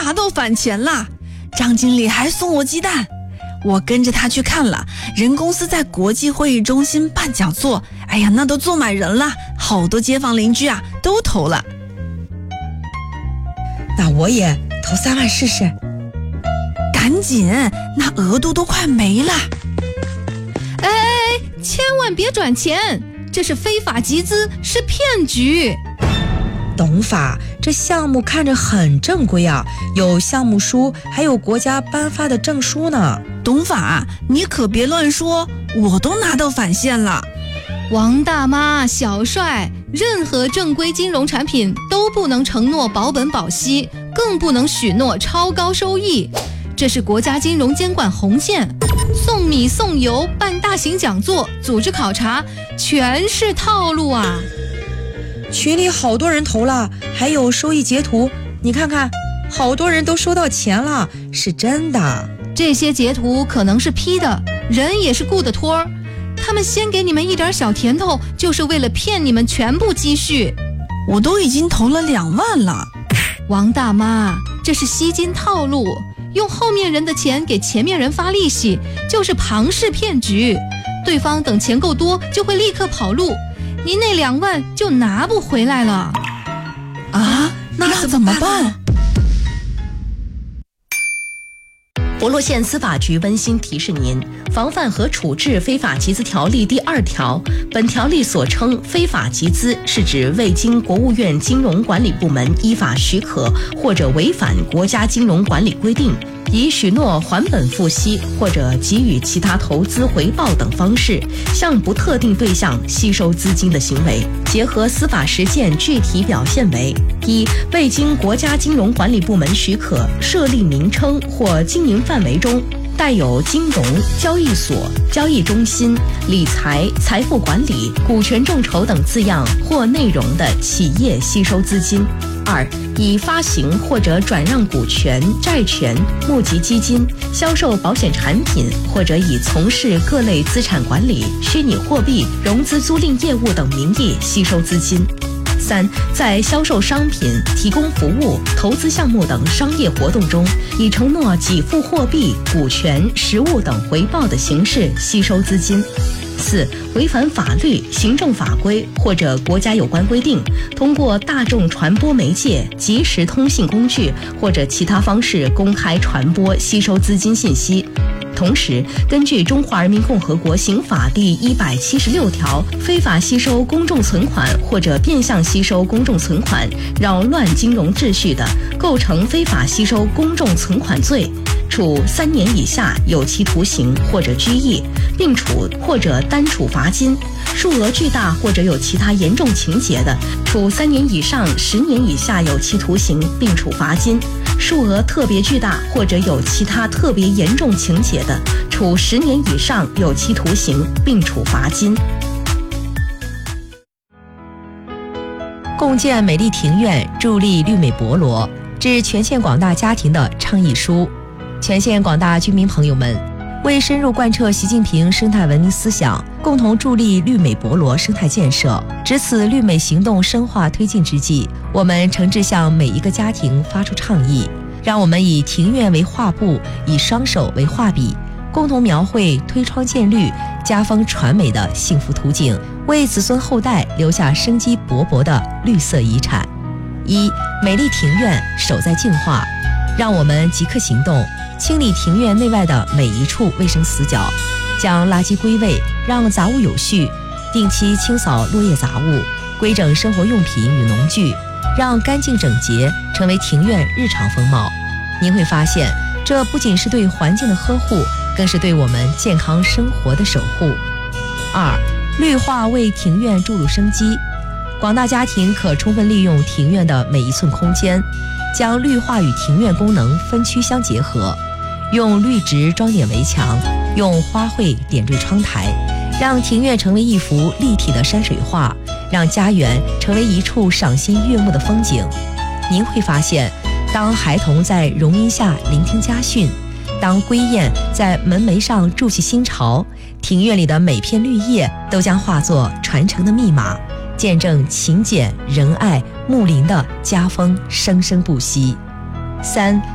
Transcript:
拿到返钱啦，张经理还送我鸡蛋。我跟着他去看了，人公司在国际会议中心办讲座，哎呀，那都坐满人了，好多街坊邻居啊都投了。 那我也投3万试试。 赶紧，那额度都快没了。 哎，千万别转钱，这是非法集资，是骗局。 董法，这项目看着很正规啊，有项目书，还有国家颁发的证书呢。 董法，你可别乱说，我都拿到返现了。 王大妈、小帅，任何正规金融产品都不能承诺保本保息，更不能许诺超高收益，这是国家金融监管红线。送米送油、办大型讲座、组织考察，全是套路啊！ 群里好多人投了，还有收益截图，你看看，好多人都收到钱了，是真的。 这些截图可能是 P 的，人也是雇的托儿，他们先给你们一点小甜头，就是为了骗你们全部积蓄。 我都已经投了2万了。 王大妈，这是吸金套路，用后面人的钱给前面人发利息，就是庞氏骗局。对方等钱够多就会立刻跑路，您那2万就拿不回来了。 啊，那怎么办？ 博洛县司法局温馨提示您：防范和处置非法集资条例第2条，本条例所称非法集资，是指未经国务院金融管理部门依法许可或者违反国家金融管理规定，以许诺还本付息或者给予其他投资回报等方式，向不特定对象吸收资金的行为。结合司法实践具体表现为：一、未经国家金融管理部门许可设立名称或经营范围中带有金融、交易所、交易中心、理财、财富管理、股权众筹等字样或内容的企业吸收资金；二、以发行或者转让股权、债权、募集基金、销售保险产品，或者以从事各类资产管理、虚拟货币、融资租赁业务等名义吸收资金；三、在销售商品、提供服务、投资项目等商业活动中，以承诺给付货币、股权、实物等回报的形式吸收资金；四、违反法律、行政法规或者国家有关规定，通过大众传播媒介、即时通信工具或者其他方式公开传播吸收资金信息。同时，根据《中华人民共和国刑法》第176条，非法吸收公众存款或者变相吸收公众存款，扰乱金融秩序的，构成非法吸收公众存款罪，处3年以下有期徒刑或者拘役，并处或者单处罚金；数额巨大或者有其他严重情节的，处3年以上10年以下有期徒刑，并处罚金；数额特别巨大或者有其他特别严重情节的，处10年以上有期徒刑，并处罚金。 共建美丽庭院，助力绿美博罗，致全县广大家庭的倡议书。全县广大居民朋友们，为深入贯彻习近平生态文明思想，共同助力绿美博罗生态建设，值此绿美行动深化推进之际，我们诚挚向每一个家庭发出倡议，让我们以庭院为画布，以双手为画笔，共同描绘推窗见绿、家风传美的幸福图景，为子孙后代留下生机勃勃的绿色遗产。一、美丽庭院，守在净化。让我们即刻行动，清理庭院内外的每一处卫生死角，将垃圾归位，让杂物有序，定期清扫落叶杂物，规整生活用品与农具，让干净整洁成为庭院日常风貌。您会发现，这不仅是对环境的呵护，更是对我们健康生活的守护。二、绿化为庭院注入生机。广大家庭可充分利用庭院的每一寸空间，将绿化与庭院功能分区相结合，用绿植装点围墙，用花卉点缀窗台，让庭院成为一幅立体的山水画，让家园成为一处赏心悦目的风景。您会发现，当孩童在榕荫下聆听家训，当归雁在门楣上筑起新巢，庭院里的每片绿叶都将化作传承的密码，见证勤俭仁爱睦邻的家风生生不息。三、